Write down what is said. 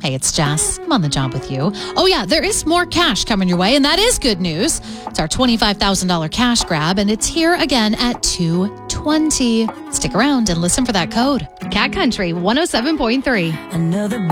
Hey, it's Jess. I'm on the job with you. Oh, yeah, there is more cash coming your way, and that is good news. It's our $25,000 cash grab, and it's here again at 2:20. Stick around and listen for that code. Cat Country 107.3. Another